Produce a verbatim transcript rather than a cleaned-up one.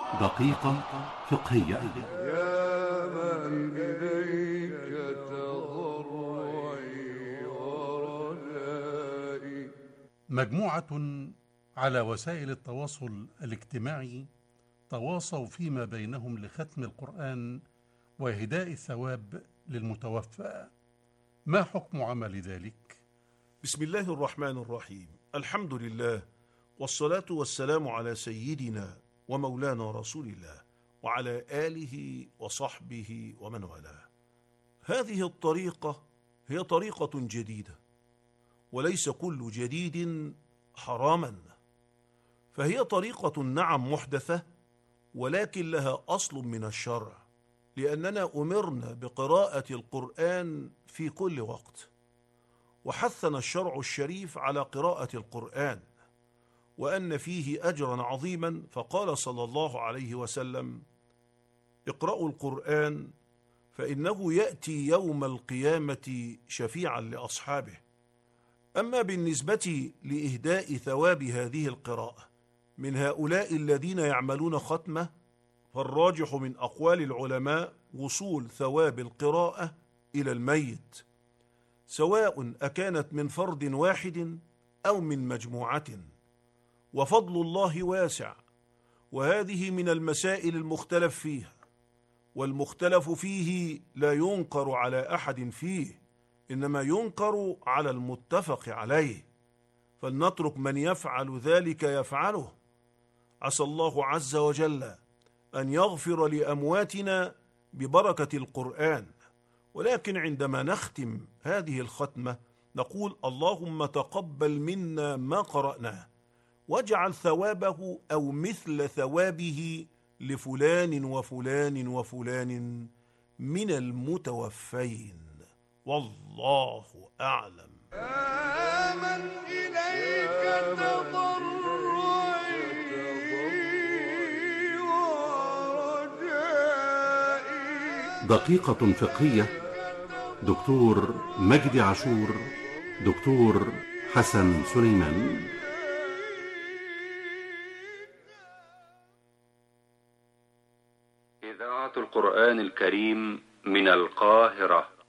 دقيقة فقهية. يا من إليك تضرعي ورجائي. مجموعة على وسائل التواصل الاجتماعي تواصوا فيما بينهم لختم القرآن وإهداء الثواب للمتوفى. ما حكم عمل ذلك؟ بسم الله الرحمن الرحيم. الحمد لله، والصلاة والسلام على سيدنا ومولانا رسول الله وعلى آله وصحبه ومن والاه. هذه الطريقة هي طريقة جديدة، وليس كل جديد حراما، فهي طريقة نعم محدثة، ولكن لها أصل من الشرع، لأننا أمرنا بقراءة القرآن في كل وقت، وحثنا الشرع الشريف على قراءة القرآن، وأن فيه أجرا عظيما، فقال صلى الله عليه وسلم: اقرأوا القرآن فإنه يأتي يوم القيامة شفيعا لأصحابه. أما بالنسبة لإهداء ثواب هذه القراءة من هؤلاء الذين يعملون ختمة، فالراجح من أقوال العلماء وصول ثواب القراءة إلى الميت، سواء أكانت من فرد واحد أو من مجموعة، وفضل الله واسع، وهذه من المسائل المختلف فيها، والمختلف فيه لا ينكر على أحد فيه، إنما ينكر على المتفق عليه، فلنترك من يفعل ذلك يفعله. عسى الله عز وجل أن يغفر لأمواتنا ببركة القرآن، ولكن عندما نختم هذه الختمة نقول: اللهم تقبل منا ما قرأناه، واجعل ثوابه أو مثل ثوابه لفلان وفلان وفلان من المتوفين، والله أعلم. يا من إليك تضرعي ورجائي. دقيقة فقهية. دكتور مجدي عاشور، دكتور حسن سليمان. إذاعة القرآن الكريم من القاهرة.